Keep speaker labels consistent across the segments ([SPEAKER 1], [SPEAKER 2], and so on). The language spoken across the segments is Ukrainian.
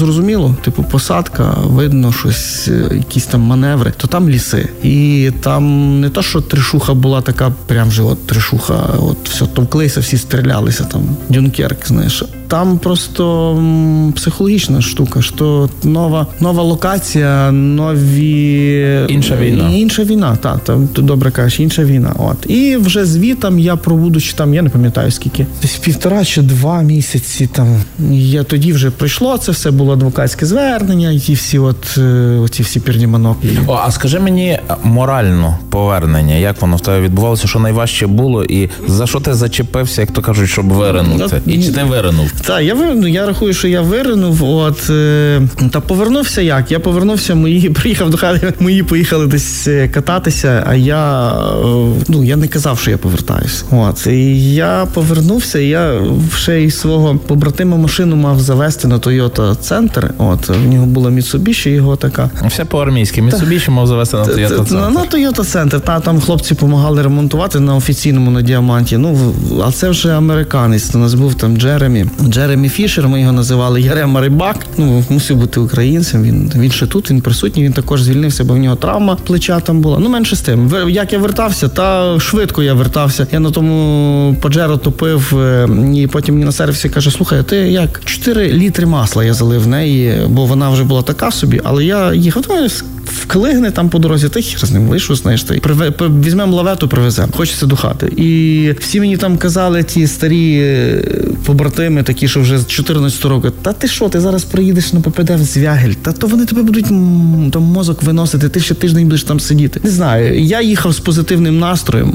[SPEAKER 1] зрозуміло, типу посадка, видно щось, якісь там маневри, то там ліси. І там не то, що трешуха була така, прям же от трешуха, от все, товклися, всі стрілялися там, Дюнкерк, знаєш. Там просто психологічна штука, що нова локація, нові... Інша війна, так, ти добре кажеш, інша війна. От. І вже звітом я пробудучи там, я не пам'ятаю скільки, десь 1,5 чи 2 місяці там, я тоді вже прийшло, це все було адвокатське звернення, і ті всі оці всі пірні моноклі.
[SPEAKER 2] А скажи мені морально повернення, як воно в тебе відбувалося, що найважче було, і за що ти зачепився, як то кажуть, щоб виринути? І чи ти виринув?
[SPEAKER 1] Так, я рахую, що я виринув, та повернувся як? Я повернувся, приїхав до хати, мої поїхали десь кататися, а я не казав, що я повертаюся. І я повернувся, і я ще й свого побратима машину мав завести на Toyota Центр, в нього була Mitsubishi, його така.
[SPEAKER 2] Все по-армійськи, Mitsubishi мав завести на Toyota Центр.
[SPEAKER 1] На Toyota Центр, там хлопці допомагали ремонтувати на офіційному, на Діаманті, а це вже американець, у нас був там Джеремі Фішер, ми його називали Ярема Рибак, мусив бути українцем, він ще тут, він присутній, він також звільнився, бо в нього травма плеча там була, менше з тим. Як я вертався, та швидко я вертався, я на тому Паджеро топив, і потім мені на сервісі каже, слухай, а ти як? 4 літри масла я залив в неї, бо вона вже була така собі, але я їхав, вклигне там по дорозі, та хір з ним вийшов, знаєш, візьмемо лавету, привеземо, хочеться до хати. І всі мені там казали, ті старі побратими, такі, що вже з 14 років, та ти що, ти зараз приїдеш на ППД в Звягель, та то вони тебе будуть там мозок виносити, ти ще тиждень будеш там сидіти. Не знаю, я їхав з позитивним настроєм,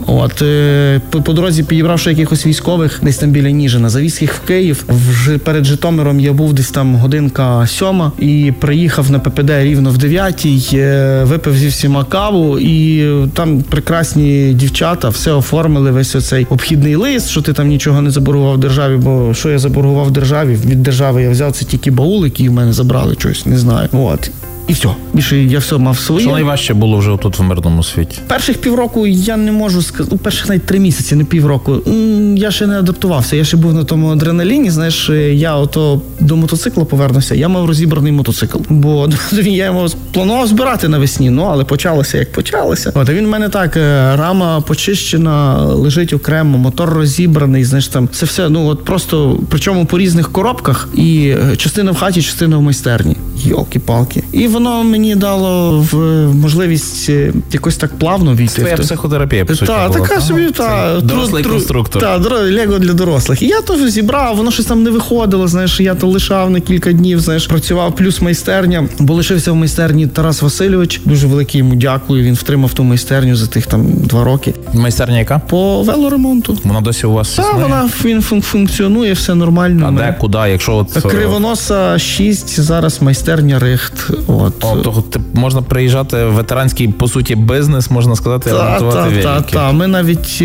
[SPEAKER 1] по дорозі підібравши якихось військових, десь там біля Ніжина, завіз їх в Київ, вже перед Житомиром я був десь там 7:00 і приїхав на ППД рівно в 9:00, випив зі всіма каву, і там прекрасні дівчата все оформили, весь оцей обхідний лист, що ти там нічого не заборгував державі, бо що я заборгував державі? Від держави я взяв це тільки баул, який в мене забрали, щось, не знаю. І все. Більше я все мав своє.
[SPEAKER 2] Що найважче було вже тут в мирному світі?
[SPEAKER 1] Перших півроку я не можу сказати, перших навіть 3 місяці, не півроку. Я ще не адаптувався, я ще був на тому адреналіні, знаєш, я до мотоцикла повернувся, я мав розібраний мотоцикл, бо я його планував збирати навесні, але почалося як почалося. А він в мене так, рама почищена, лежить окремо, мотор розібраний, знаєш, там, це все, просто, причому по різних коробках, і частина в хаті, частина в майстерні. Йолки-палки. І воно мені дало можливість якось так плавно війти.
[SPEAKER 2] Твоя психотерапія, по суті, була.
[SPEAKER 1] Така собі,
[SPEAKER 2] дорослий конструктор.
[SPEAKER 1] Лего для дорослих. І я то зібрав, воно щось там не виходило, знаєш, я то лишав на кілька днів, знаєш, працював, плюс майстерня, бо лишився в майстерні Тарас Васильович, дуже великий йому дякую, він втримав ту майстерню за тих там 2 роки.
[SPEAKER 2] Майстерня яка?
[SPEAKER 1] По велоремонту.
[SPEAKER 2] Вона досі у вас існує?
[SPEAKER 1] Він функціонує, все нормально.
[SPEAKER 2] А де, куди, якщо
[SPEAKER 1] Кривоноса 6, зараз майстерня Рихт.
[SPEAKER 2] Тобто можна приїжджати в ветеранський, по суті, бізнес, можна сказати, ремонтувати велики.
[SPEAKER 1] Так. Ми навіть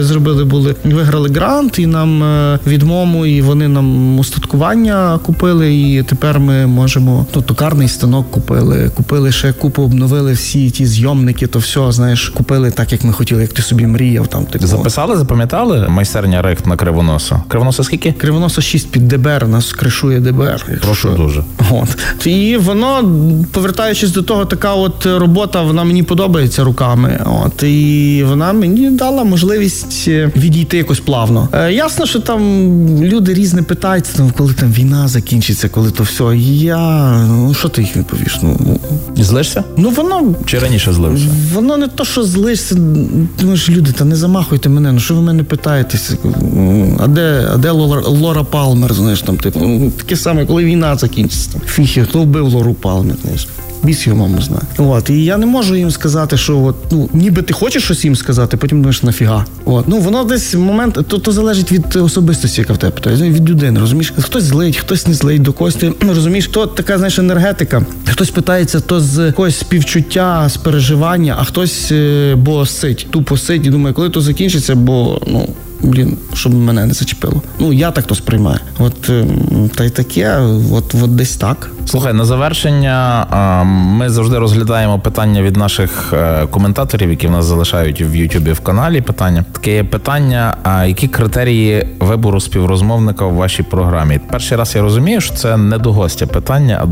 [SPEAKER 1] виграли грант, і нам від МОМу, і вони нам устаткування купили, і тепер ми можемо, токарний станок купили ще купу, обновили всі ті зйомники, то все, знаєш, купили так, як ми хотіли, як ти собі мріяв.
[SPEAKER 2] Записали, запам'ятали? Майстерня Рихт на Кривоноса. Кривоноса скільки?
[SPEAKER 1] Кривоноса 6 під ДБР, нас кришує ДБР.
[SPEAKER 2] Прошу дуже.
[SPEAKER 1] І воно, повертаючись до того, така робота, вона мені подобається руками. І вона мені дала можливість відійти якось плавно. Ясно, що там люди різне питаються, коли там війна закінчиться, коли то все. Що ти їх відповіш?
[SPEAKER 2] Злишся?
[SPEAKER 1] Воно...
[SPEAKER 2] Чи раніше злився?
[SPEAKER 1] Воно не то, що злишся. Думаєш, люди, та не замахуйте мене, що ви мене питаєтеся? А де Лора Палмер, знаєш, там, таке саме, коли війна закінчиться. Фіхі, хто вбив Лору Палмер, знаєш? Біс його маму знає. І я не можу їм сказати, що ніби ти хочеш щось їм сказати, потім думаєш, нафіга. Воно десь момент, то залежить від особистості, яка в тебе питає, від людини, розумієш? Хтось злить, хтось не злить, до когось ти, розумієш, то така, знаєш, енергетика. Хтось питається то з якогось співчуття, з переживання, а хтось, бо сить, тупо сить і думає, коли то закінчиться, бо, щоб мене не зачепило. Я так то сприймаю. Та й таке, десь так.
[SPEAKER 2] Слухай, на завершення ми завжди розглядаємо питання від наших коментаторів, які в нас залишають в Ютубі в каналі питання. Таке є питання, які критерії вибору співрозмовника в вашій програмі? Перший раз я розумію, що це не до гостя питання, а